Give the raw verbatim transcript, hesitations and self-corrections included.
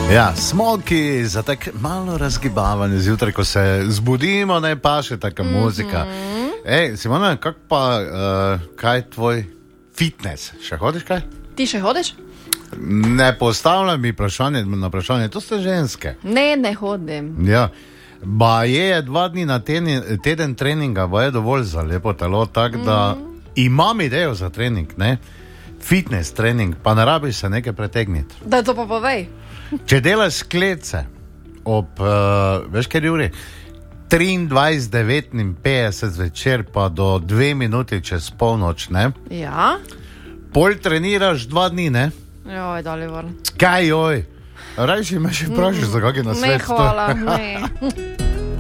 Ja, smoki za tak malo razgibavanje zjutraj, ko se zbudimo, ne pa še taka mm-hmm. muzika. Ej, Simona, kak pa, uh, kaj tvoj fitness? Še hodiš kaj? Ti še hodiš? Ne postavljaj mi vprašanje na vprašanje, to ste ženske. Ne, ne hodim. Ja, ba je dva dni na teni, teden treninga, ba je dovolj za lepo telo, tak mm. da imam idejo za trening, ne? Fitness trening, pa ne rabiš se nekaj pretegniti. Da to pa povej. Če delaš sklece ob, uh, veš kaj uri, triindvajset devetinpetdeset zvečer pa do dve minuti čez polnoč, ne? Ja. Pol treniraš dva dni, ne? Joj, Dalibor. Kaj joj? Rajši me še vprašaš, mm, za kakšen nasvet. Ne, hvala, ne.